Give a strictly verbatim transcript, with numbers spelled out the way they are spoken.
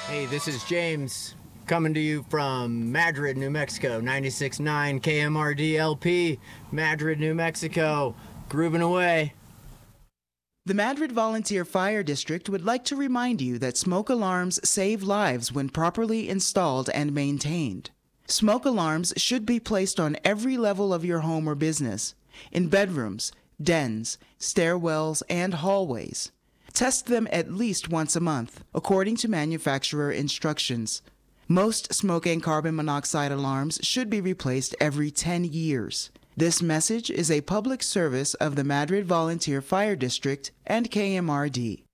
Hey, this is James coming to you from Madrid, New Mexico, ninety-six point nine K M R D L P, Madrid, New Mexico, grooving away. The Madrid Volunteer Fire District would like to remind you that smoke alarms save lives when properly installed and maintained. Smoke alarms should be placed on every level of your home or business, in bedrooms, dens, stairwells, and hallways. Test them at least once a month, according to manufacturer instructions. Most smoke and carbon monoxide alarms should be replaced every ten years. This message is a public service of the Madrid Volunteer Fire District and K M R D.